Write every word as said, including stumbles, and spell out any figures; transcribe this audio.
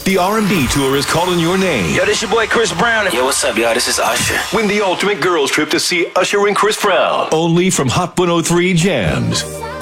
The R and B tour is calling your name. Yo, this your boy Chris Brown. Yo, what's up, y'all? This is Usher. Win the ultimate girls trip to see Usher and Chris Brown. Only from Hot one oh three Jams.